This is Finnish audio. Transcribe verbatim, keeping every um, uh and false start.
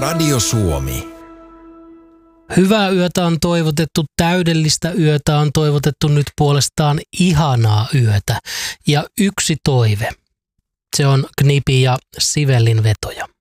Radio Suomi. Hyvää yötä on toivotettu, täydellistä yötä on toivotettu, nyt puolestaan ihanaa yötä. Ja yksi toive, se on Knipi ja Sivellin vetoja.